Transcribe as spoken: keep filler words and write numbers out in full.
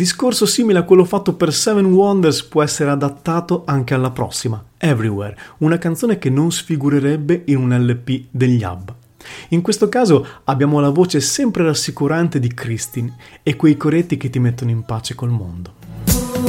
Discorso simile a quello fatto per Seven Wonders può essere adattato anche alla prossima, Everywhere, una canzone che non sfigurerebbe in un L P degli ABBA. In questo caso abbiamo la voce sempre rassicurante di Christine e quei coretti che ti mettono in pace col mondo.